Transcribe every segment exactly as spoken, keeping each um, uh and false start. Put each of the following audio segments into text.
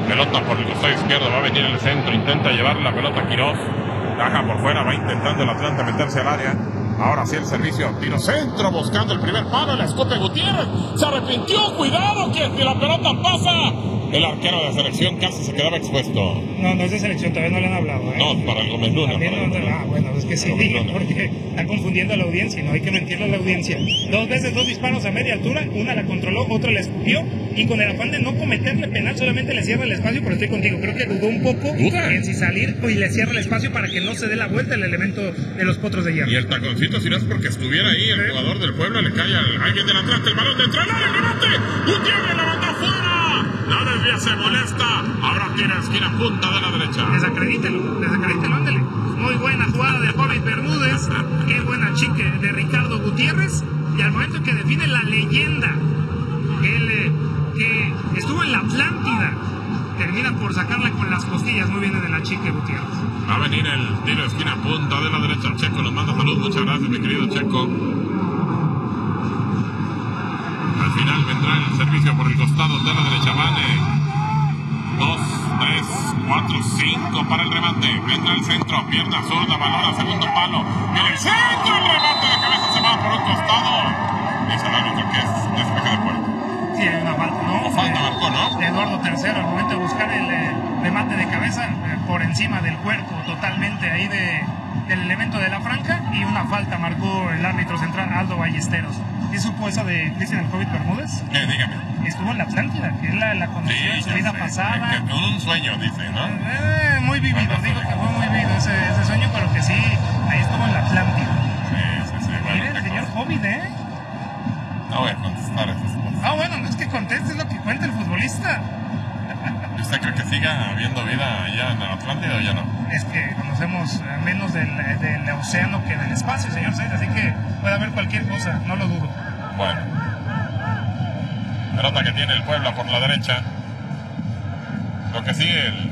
Pelota por el costado izquierdo, va a venir el centro, intenta llevar la pelota a Quiroz. Baja por fuera, va intentando el Atlante meterse al área. Ahora sí el servicio, tiro centro, buscando el primer palo, la escope Gutiérrez. Se arrepintió, cuidado, que si la pelota pasa. El arquero de la selección casi se quedaba expuesto. No, no es de selección, todavía no le han hablado, ¿eh? No, para el Gómez Luna. También no, no, ah, bueno, es que sí, porque están confundiendo a la audiencia, no hay que mentirle a la audiencia. Dos veces, dos disparos a media altura, una la controló, otra la escupió, y con el afán de no cometerle penal, solamente le cierra el espacio, pero estoy contigo, creo que dudó un poco ¿Duda? en si salir, y le cierra el espacio para que no se dé la vuelta el elemento de los potros de hierro. Y el taconcito, si no es porque estuviera ahí, el jugador del Puebla le cae a alguien del Atlante, el balón dentro del área, remate, Gutiérrez la manda afuera. La desvía, se molesta. Ahora tiene esquina punta de la derecha. Desacredítelo, desacredítelo, ándale. Muy buena jugada de Joven Bermúdez. Qué buena chique de Ricardo Gutiérrez. Y al momento que define la leyenda, el eh, que estuvo en la Atlántida, termina por sacarla con las costillas. Muy bien de la chique Gutiérrez. Va a venir el tiro de esquina punta de la derecha. Checo nos manda salud. Muchas gracias, mi querido Checo. Al final vendrá el servicio por el costado de la derecha. Van dos, tres, cuatro, cinco para el remate. Vendrá el centro, pierna zurda, balón al segundo palo. En el centro, el remate de cabeza se va por un costado. Dice el árbitro que es despeje de puerta. Sí, hay una falta, ¿no? O falta, marcó, ¿no? De Eduardo Tercero, al momento de buscar el eh, remate de cabeza eh, por encima del cuerpo, totalmente ahí de, del elemento de la franja. Y una falta marcó el árbitro central, Aldo Ballesteros. ¿Qué supo eso de Cristian el Covid Bermúdez? Eh, dígame. Estuvo en la Atlántida, que es la, la condición Sí, de su vida sé, pasada. Que tuvo un sueño, dice, ¿no? Eh, muy vivido, bueno, digo que fue muy vivido ese, ese sueño, pero que sí, ahí estuvo en la Atlántida. Sí, sí, sí. Bueno, Mire, el señor COVID, ¿eh? No voy a contestar esas cosas. Ah, bueno, no es que conteste, es lo que cuenta el futbolista. ¿Usted cree que siga habiendo vida allá en el Atlántida o ya no? Es que conocemos menos del, del océano que del espacio, señor Sainz, así que puede haber cualquier cosa, no lo dudo. Bueno. Pelota que tiene el Puebla por la derecha. Lo que sí, el,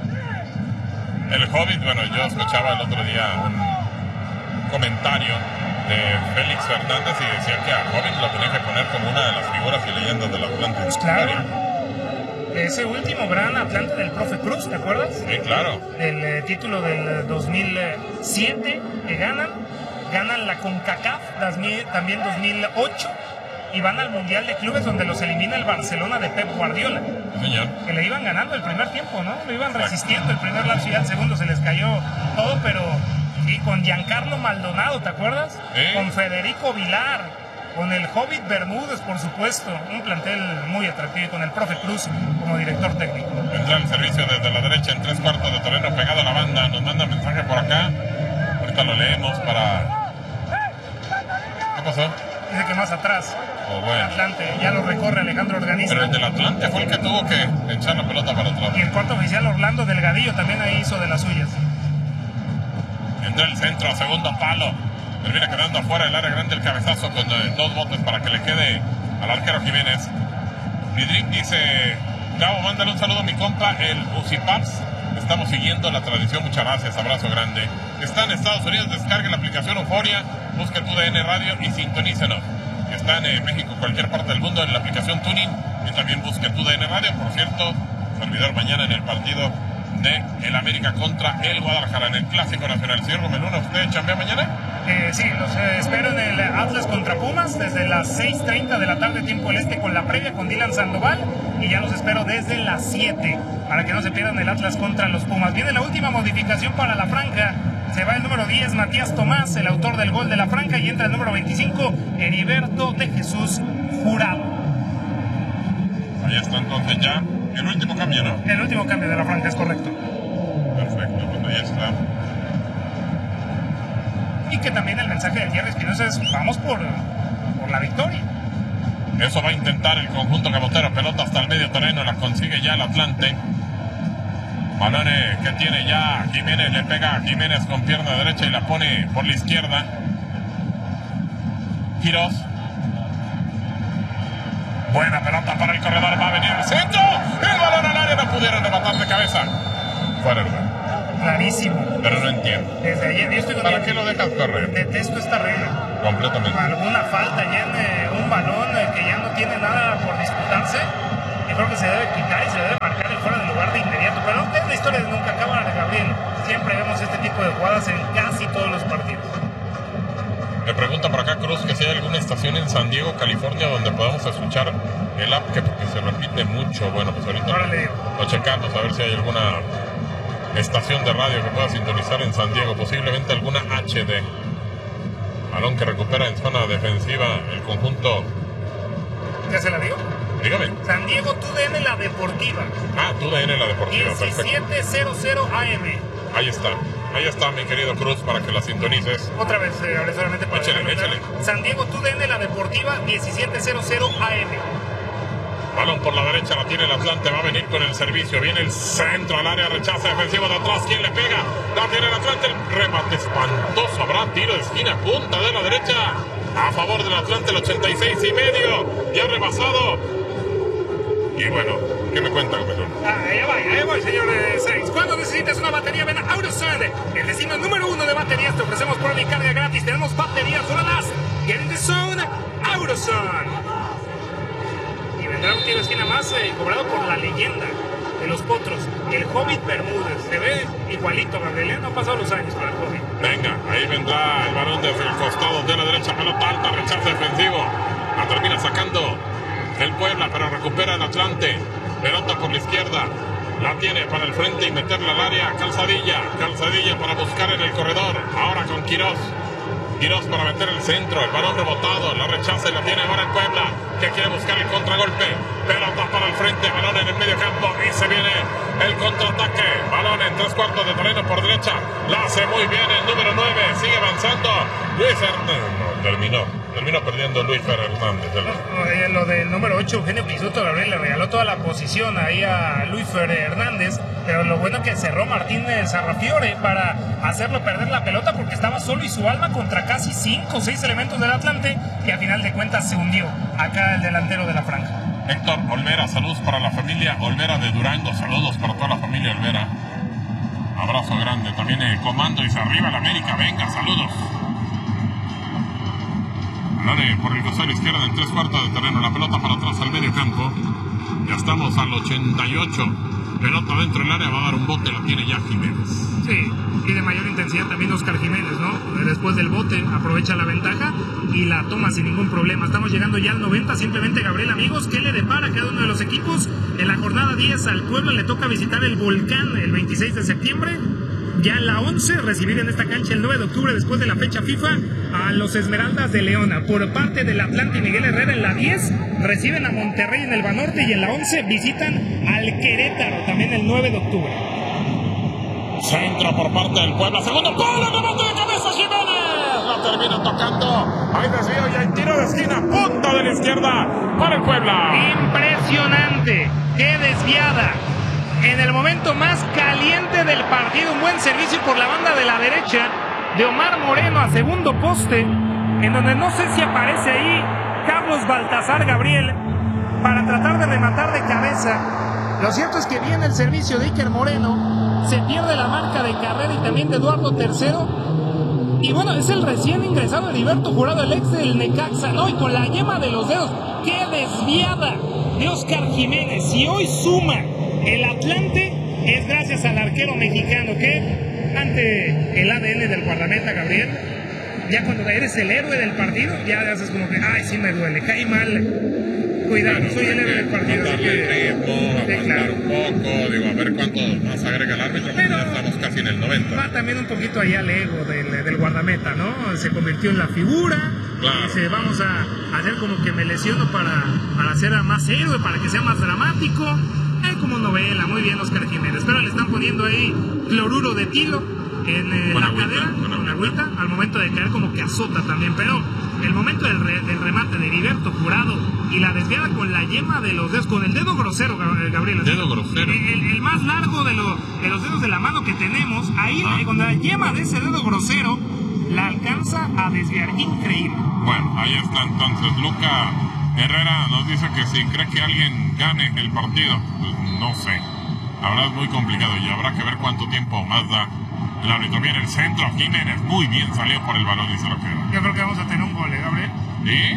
el Hobbit, bueno, yo escuchaba el otro día un comentario de Félix Fernández y decía que a Hobbit lo tenía que poner como una de las figuras y leyendas del Atlante. Pues claro. Ese último gran Atlante del profe Cruz, ¿te acuerdas? Sí, claro. El eh, título del dos mil siete que ganan. Ganan la CONCACAF también dos mil ocho y van al Mundial de Clubes donde los elimina el Barcelona de Pep Guardiola. Sí, señor. Que le iban ganando el primer tiempo, ¿no? Lo iban resistiendo el primer lapso y al segundo se les cayó todo, pero sí, con Giancarlo Maldonado, ¿te acuerdas? Sí. Con Federico Vilar, con el Hobbit Bermúdez, por supuesto, un plantel muy atractivo y con el profe Cruz como director técnico. Vendrá el servicio desde la derecha en tres cuartos de terreno pegado a la banda. Nos manda mensaje por acá. Ahorita lo leemos para... ¿Qué pasó? Dice que más atrás, Oh, bueno. Atlante, ya lo recorre Alejandro Organista. Pero el del Atlante fue el que tuvo que echar la pelota para otro lado. Y el cuarto oficial Orlando Delgadillo también ahí hizo de las suyas. Entra el centro, segundo palo. Termina quedando afuera del área grande el cabezazo con eh, dos botes para que le quede al arquero Jiménez. Vidric dice, Gabo, mándale un saludo a mi compa, el Ucipaps. Estamos siguiendo la tradición, muchas gracias, abrazo grande. Está en Estados Unidos, descargue la aplicación Euforia, busque tu D N Radio y sintonícenos. Está en eh, México, cualquier parte del mundo, en la aplicación Tuning, y también busque tu D N Radio. Por cierto, servidor mañana en el partido de el América contra el Guadalajara en el Clásico Nacional. Señor Gómez Luna, ¿usted chambea mañana? Eh, sí, los eh, espero en el Atlas contra Pumas desde las seis treinta de la tarde, tiempo del este, con la previa con Dylan Sandoval, y ya los espero desde las siete para que no se pierdan el Atlas contra los Pumas. Viene la última modificación para la franja. Se va el número diez, Matías Tomás, el autor del gol de la franja, y entra el número veinticinco, Heriberto de Jesús Jurado. Ahí está entonces ya el último cambio, ¿no? El último cambio de la franja, es correcto. Perfecto, pues ahí está. Y que también el mensaje de Jerry Espinosa es, vamos por, por la victoria. Eso va a intentar el conjunto cabotero. Pelota hasta el medio terreno, la consigue ya el Atlante. Balones que tiene ya Jiménez, le pega a Jiménez con pierna derecha y la pone por la izquierda. Quiroz. Buena pelota para el corredor, va a venir el centro. El balón al área, no pudieron rematar de cabeza. Fuera el lugar. Clarísimo. Pero no entiendo. Desde ayer, yo estoy con ¿Para qué lo dejas correr? Detesto esta regla. Completamente. Alguna falta ya en eh, un balón eh, que ya no tiene nada por disputarse. Yo creo que se debe quitar y se debe marcar el fuera de lugar estación en San Diego, California, donde podemos escuchar el app, que porque se repite mucho. Bueno, pues ahorita Órale. lo checamos a ver si hay alguna estación de radio que pueda sintonizar en San Diego, posiblemente alguna H D. Balón que recupera en zona defensiva el conjunto. ¿Ya se la digo? Dígame. San Diego T U D N La Deportiva. Ah, T U D N La Deportiva, perfecto. diecisiete cero A M. Ahí está, ahí está mi querido Cruz para que la sintonices. Otra vez, eh, ahora solamente para... Échale, échale. San Diego T U D N La Deportiva, diecisiete cero A M. Balón por la derecha, la tiene el Atlante, va a venir con el servicio, viene el centro al área, rechaza defensivo de atrás, ¿quién le pega? La tiene el Atlante, el remate espantoso, habrá tiro de esquina, punta de la derecha, a favor del Atlante, el ochenta y seis y medio, ya rebasado. Y bueno, ¿qué me cuentan, mejor? Ah, ahí voy, ahí voy, señor Sainz. Cuando necesites una batería, ven a AutoZone, el destino número uno de baterías. Te ofrecemos prueba y carga gratis. Tenemos baterías duradas. Get in the zone, AutoZone. Y vendrá un tiro de esquina más eh, cobrado por la leyenda de los potros, el Hobbit Bermúdez. Se ve igualito, Gabriel. No han pasado los años para el Hobbit. Venga, ahí vendrá el balón desde el costado de la derecha, pelota alta, rechazo defensivo. La termina sacando el Puebla, pero recupera el Atlante. Pelota por la izquierda. La tiene para el frente y meterla al área. Calzadilla. Calzadilla para buscar en el corredor. Ahora con Quirós. Quirós para meter el centro. El balón rebotado. La rechaza y la tiene ahora el Puebla, que quiere buscar el contragolpe. Pelota para el frente. Balón en el medio campo. Y se viene el contraataque. Balón en tres cuartos de terreno por derecha. La hace muy bien el número nueve. Sigue avanzando. Luis Hernández. No, terminó. Terminó perdiendo Luis Hernández. El... Lo del número ocho, Eugenio Pisuto, Gabriel, le regaló toda la posición ahí a Luis Hernández, pero lo bueno que cerró Martín Sarrafiore para hacerlo perder la pelota, porque estaba solo y su alma contra casi cinco o seis elementos del Atlante, que a final de cuentas se hundió acá el delantero de la franja. Héctor Olvera, saludos para la familia Olvera de Durango, saludos para toda la familia Olvera. Abrazo grande, también el comando y se arriba la América, venga, saludos. Dale por el costado izquierdo en tres cuartos de terreno, la pelota para atrás al medio campo. Ya estamos al ochenta y ocho. Pelota dentro del área, va a dar un bote, la tiene ya Jiménez. Sí, y de mayor intensidad también Oscar Jiménez, ¿no? Después del bote aprovecha la ventaja y la toma sin ningún problema. Estamos llegando ya al noventa, simplemente, Gabriel, amigos, ¿qué le depara a cada uno de los equipos? En la jornada diez al Puebla le toca visitar el Volcán el veintiséis de septiembre. Ya en la once, recibir en esta cancha el nueve de octubre, después de la fecha FIFA, a los Esmeraldas de Leona. Por parte del Atlante y Miguel Herrera en la diez, reciben a Monterrey en el Banorte, y en la once visitan al Querétaro, también el nueve de octubre. Centro por parte del Puebla, segundo palo, remate de cabeza Jiménez, la termina tocando, hay desvío y hay tiro de esquina, punta de la izquierda para el Puebla. Impresionante, qué desviada. En el momento más caliente del partido, un buen servicio por la banda de la derecha de Omar Moreno a segundo poste, en donde no sé si aparece ahí Carlos Baltasar, Gabriel, para tratar de rematar de cabeza. Lo cierto es que viene el servicio de Iker Moreno, se pierde la marca de carrera y también de Eduardo Tercero. Y bueno, es el recién ingresado Heriberto Jurado, el ex del Necaxa, ¿no? Y con la yema de los dedos, ¡qué desviada de Oscar Jiménez! Y hoy suma el Atlante, es gracias al arquero mexicano, que ante el A D N del guardameta, Gabriel, ya cuando eres el héroe del partido, ya haces como que, ay, sí me duele, caí mal, cuidado, bueno, soy el héroe del partido. Darle el ritmo, sí, aguantar claro. un poco, digo, a ver cuánto más agrega el árbitro, pero ya estamos casi en el noventa. Va también un poquito allá al ego del, del guardameta, ¿no? Se convirtió en la figura, claro. Dice, vamos a hacer como que me lesiono para, para ser más héroe, para que sea más dramático. Es como novela, muy bien Oscar Jiménez, pero le están poniendo ahí cloruro de tilo en eh, la agüita, cadera, con con agüita, al momento de caer como que azota también, pero el momento del, re, del remate de Heriberto Jurado y la desviada con la yema de los dedos, con el dedo grosero, Gabriel. Dedo grosero. El, el, el más largo de, lo, de los dedos de la mano que tenemos, ahí ah. con la yema de ese dedo grosero, la alcanza a desviar, increíble. Bueno, ahí está entonces Luca Herrera nos dice que si cree que alguien gane el partido, pues no sé. La verdad es muy complicado y habrá que ver cuánto tiempo más da el árbitro. Viene el centro, Jiménez muy bien salió por el balón y se lo queda. Yo creo que vamos a tener un gol, ¿eh, Gabriel? ¿Sí?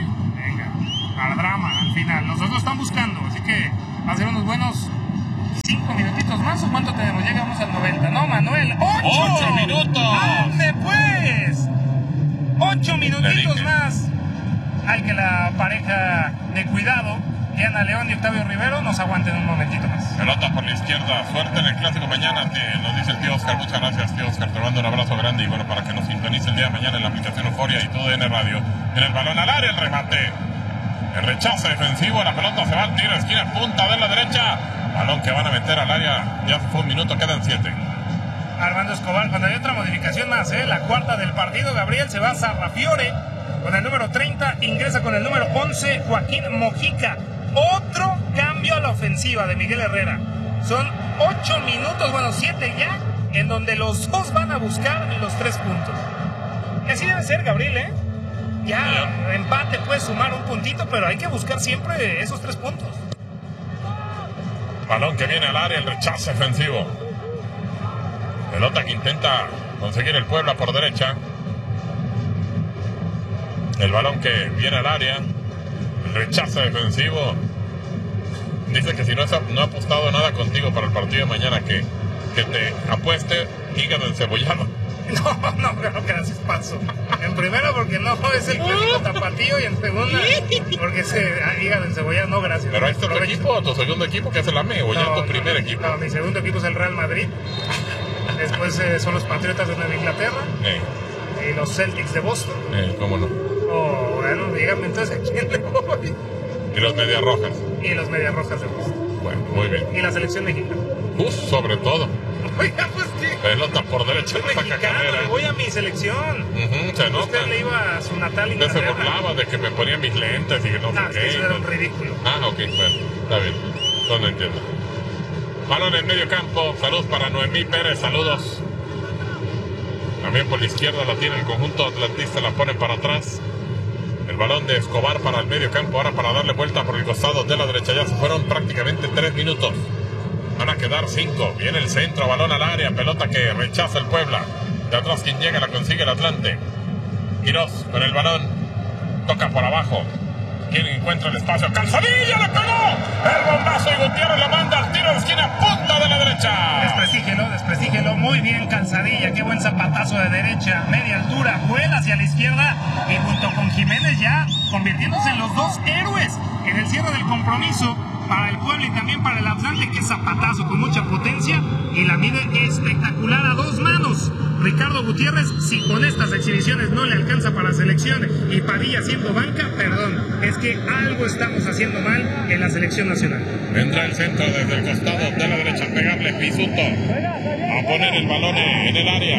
Venga, al drama, al final. Los dos lo están buscando, así que va a ser unos buenos cinco minutitos más. ¿O cuánto tenemos? Llegamos al noventa. No, Manuel, ¡ocho! ¡Ocho minutos! ¡Ande pues! ¡Ocho minutitos más! hay que la pareja de cuidado, Diana León y Octavio Rivero, nos aguanten un momentito más. Pelota por la izquierda, suerte en el clásico mañana, te, nos dice el tío Oscar. Muchas gracias, tío Oscar, te mando un abrazo grande y bueno, para que nos sintonice el día de mañana en la aplicación Euforia y todo en el radio. En el balón al área, el remate, el rechazo defensivo, la pelota se va al tiro, esquina, punta de la derecha, balón que van a meter al área, ya fue un minuto, quedan siete. Armando Escobar, cuando hay otra modificación más, ¿eh? La cuarta del partido, Gabriel se va a Sarrafiore con el número treinta, ingresa con el número once, Joaquín Mojica. Otro cambio a la ofensiva de Miguel Herrera. Son ocho minutos, bueno, siete ya, en donde los dos van a buscar los tres puntos. Y así debe ser, Gabriel, ¿eh? Ya, sí. Empate puede sumar un puntito, pero hay que buscar siempre esos tres puntos. Balón que viene al área, el rechazo defensivo. Pelota que intenta conseguir el Puebla por derecha. El balón que viene al área. El rechazo defensivo. Dice que si no, no ha apostado nada contigo para el partido de mañana, que, que te apueste hígado encebollado. No, no, no, gracias, paso. En primera porque no es el clásico tapatío y en segunda porque ese hígado encebollado, no, gracias. Pero ahí está tu equipo, tu segundo equipo, que es el A M E, o ya no, tu primer no, equipo. No, mi segundo equipo es el Real Madrid. Después eh, son los Patriotas de Nueva Inglaterra. Eh. Y los Celtics de Boston. Eh, ¿cómo no? Oh, bueno, dígame entonces a quién le voy. Y los Medias Rojas. Y los Medias Rojas de Boston. Bueno, muy bien. Y la selección mexicana. Uf, sobre todo. Oiga, pues qué. Pelota por derecha. Soy mexicano, le voy a mi selección. Uh-huh, se nota. Usted le iba a su natal Usted Inglaterra. se burlaba de que me ponía mis lentes y que no Ah, sé qué. eso era un ridículo. Ah, ok, bueno, está bien. No lo entiendo. Balón en medio campo. Saludos para Noemí Pérez, saludos. También por la izquierda la tiene el conjunto atlantista, la pone para atrás. El balón de Escobar para el medio campo, ahora para darle vuelta por el costado de la derecha. Ya se fueron prácticamente tres minutos. Van a quedar cinco. Viene el centro, balón al área, pelota que rechaza el Puebla. De atrás quien llega la consigue el Atlante. Quirós con el balón. Toca por abajo. Quien encuentra el espacio. ¡Calzadilla le pegó! El bombazo y Gutiérrez la manda al tiro de esquina, punta de la derecha. Desprestígelo, desprestígelo. Muy bien, Calzadilla. Qué buen zapatazo de derecha. Media altura. Vuela hacia la izquierda. Y junto con Jiménez ya convirtiéndose en los dos héroes en el cierre del compromiso para el Puebla y también para el Atlante. Qué zapatazo con mucha potencia. Y la mide espectacular a dos manos. Ricardo Gutiérrez, si con estas exhibiciones no le alcanza para la selección y Padilla siendo banca, perdón, es que algo estamos haciendo mal en la selección nacional. Vendrá el centro desde el costado de la derecha, pegarle Pisuto a poner el balón en el área.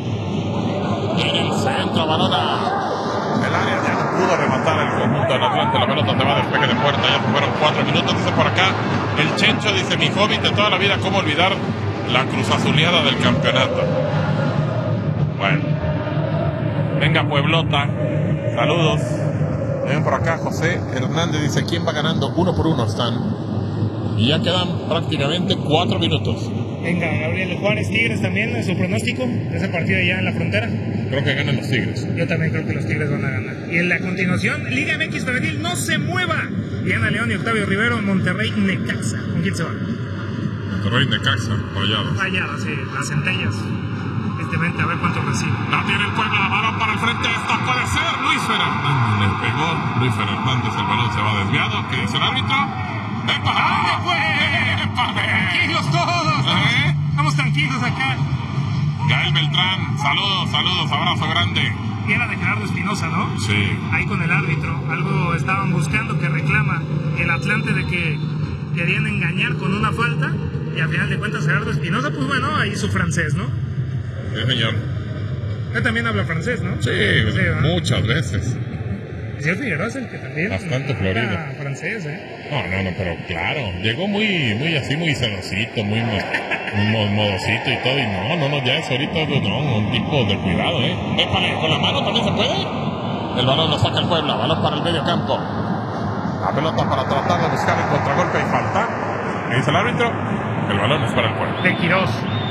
En el centro, balón a el área, ya no pudo rematar el conjunto del Atlante. La pelota se va a despeje de puerta, ya fueron cuatro minutos. Dice por acá el Chencho, dice mi hobby de toda la vida, cómo olvidar la cruzazuleada del campeonato. Bueno, venga Pueblota, saludos. Ven por acá, José Hernández dice, ¿quién va ganando? Uno por uno están. Y ya quedan prácticamente cuatro minutos. Venga, Gabriel Juárez, Tigres también, su pronóstico de ese partido allá en la frontera. Creo que ganan los Tigres. Yo también creo que los Tigres van a ganar. Y en la continuación, Liga M X Femenil, no se mueva. Diana León y Octavio Rivero, Monterrey Necaxa. ¿Con quién se va? Monterrey Necaxa, Rayadas. Rayadas, sí, las centellas. A ver cuánto recibe. La tiene el Puebla, balón para el frente. Esta puede ser Luis Fernández. Le pegó Luis Fernández. El balón se va desviado. ¿Qué dice el árbitro? ¡Épale! ¡Épale! Tranquilos todos. ¿Eh? Estamos tranquilos acá. Gael Beltrán, saludos, saludos, abrazo grande. Y era de Gerardo Espinosa, ¿no? Sí. Ahí con el árbitro. Algo estaban buscando que reclama el Atlante de que querían engañar con una falta. Y al final de cuentas Gerardo Espinosa, pues bueno, ahí su francés, ¿no? Sí, señor. Él también habla francés, ¿no? Sí, sí, muchas veces. ¿Es cierto, Figueroa es el que también? Bastante florido. Ah, francés, ¿eh? No, no, no, pero claro. Llegó muy, muy así, muy sedosito, muy modosito y todo. Y no, no, no, ya es ahorita, no, un tipo de cuidado, ¿eh? Épale, con la mano también se puede. El balón lo saca el Puebla, balón para el medio campo. La pelota para tratar de buscar el contragolpe y falta. ¿Qué dice el árbitro? El balón es para el Puebla. De Quirós.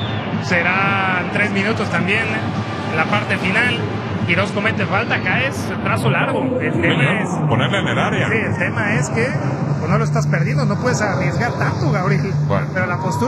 Serán tres minutos también en la parte final. Quirós comete falta, acá es trazo largo. El tema Señor, es ponerle en el área. Sí, el tema es que pues, no lo estás perdiendo, no puedes arriesgar tanto, Gabriel. Bueno. Pero la postura